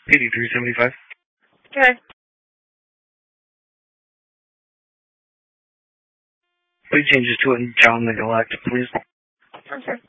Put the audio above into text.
8375. Okay. Please change this to a John the Galactic, please. Okay.